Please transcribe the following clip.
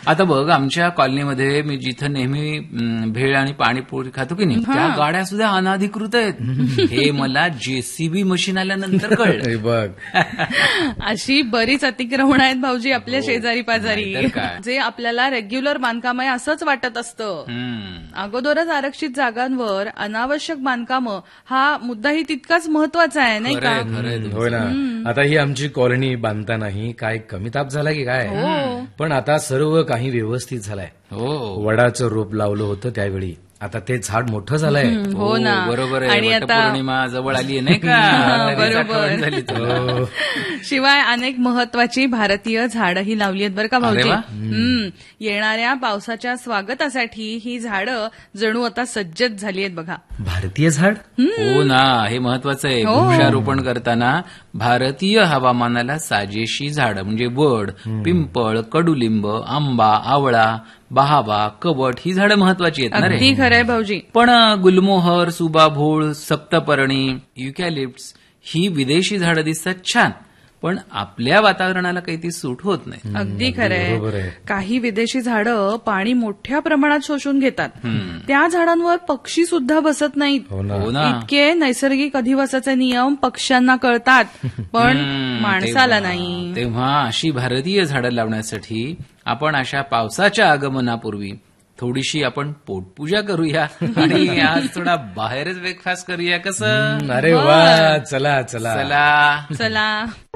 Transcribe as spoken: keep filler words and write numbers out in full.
आता बघ, आमच्या कॉलनीमध्ये मी जिथं नेहमी अं, भेळ आणि पाणीपुरी खातो की नाही, त्या गाड्या सुद्धा अनाधिकृत आहेत. हे मला जेसीबी मशीन आल्यानंतर कळलं. हे बघ, अशी बरीच अतिक्रमण आहेत भाऊजी आपल्या शेजारी पाजारी, नाहीतर काय. जे आपल्याला रेग्युलर बांधकाम आहे असंच वाटत असतं. हम्म. अगोदरच आरक्षित जागांवर अनावश्यक बांधकामं हा मुद्दाही तितकाच महत्वाचा आहे, नाही का? खरंय, खरंय तुमचं. होय ना. आता ही आमची कॉलनी बांधतानाही काय कमी ताप झाला की काय, पण आता सर्व काही व्यवस्थित झालंय. हो वडाचं रोप लावलं होतं त्यावेळी, आता ते झाड मोठं झालंय. हो ना. बरोबर आहे. आणि आता वटपौर्णिमा जवळ आली आहे नाही का? नदीची आठवण झाली तुला. शिवाय अनेक महत्वाची भारतीय झाडंही लावली आहेत बरं का भाऊजी. अरे वा. हम्म. येणाऱ्या पावसाच्या स्वागतासाठी ही झाडं जणू आता सज्जत झाली आहेत बघा. भारतीय झाड. हो ना, हे महत्वाचं आहे. वृक्षारोपण करताना भारतीय हवामानाला साजेशी झाडं म्हणजे वड, पिंपळ, कडुलिंब, आंबा, आवळा, बहावा, कवट ही झाडं महत्वाची आहेत ना रे. अगदी खरंय भाऊजी. पण गुलमोहर, सुबाभूळ, सप्तपर्णी, युकॅलिप्ट्स ही विदेशी झाडं दिसतात छान, पण आपल्या वातावरणाला काही ती सूट होत नाही. अगदी बरोबर खरंय. आहे. काही विदेशी झाडं पाणी मोठ्या प्रमाणात शोषून घेतात. त्या झाडांवर पक्षी सुद्धा बसत नाहीत. हो ना. हो ना. इतके नैसर्गिक अधिवासाचे नियम पक्ष्यांना कळतात, पण हम्म, माणसाला तेव्हा- नाही. तेव्हा अशी भारतीय झाडं लावण्यासाठी आपण अशा पावसाच्या आगमनापूर्वी थोडीशी आपण पोटपूजा करूया आणि आज थोडा बाहेरच ब्रेकफास्ट करूया. कसं? अरे वा, चला चला चला चला.